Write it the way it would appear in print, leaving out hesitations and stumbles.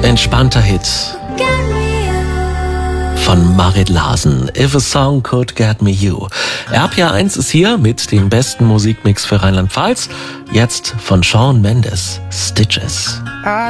entspannter Hit von Marit Larsen. If a Song Could Get Me You. RPR1 ist hier mit dem besten Musikmix für Rheinland-Pfalz. Jetzt von Shawn Mendes, Stitches.